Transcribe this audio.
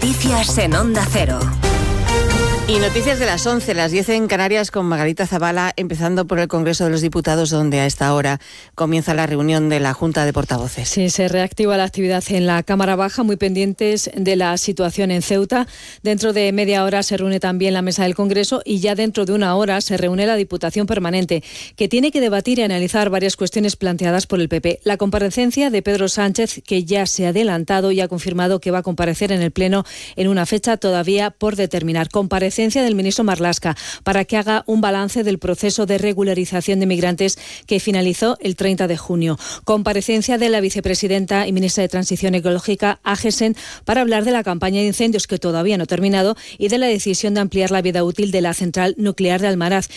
Noticias en Onda Cero. Y noticias de las 11, las 10 en Canarias, con Margarita Zavala, empezando por el Congreso de los Diputados, donde a esta hora comienza la reunión de la Junta de Portavoces. Sí, se reactiva la actividad en la Cámara Baja, muy pendientes de la situación en Ceuta. Dentro de media hora se reúne también la mesa del Congreso y ya dentro de una hora se reúne la Diputación Permanente, que tiene que debatir y analizar varias cuestiones planteadas por el PP. La comparecencia de Pedro Sánchez, que ya se ha adelantado y ha confirmado que va a comparecer en el Pleno en una fecha todavía por determinar. Comparecencia del ministro Marlaska para que haga un balance del proceso de regularización de migrantes que finalizó el 30 de junio. Comparecencia de la vicepresidenta y ministra de Transición Ecológica, Agesen, para hablar de la campaña de incendios que todavía no ha terminado y de la decisión de ampliar la vida útil de la central nuclear de Almaraz.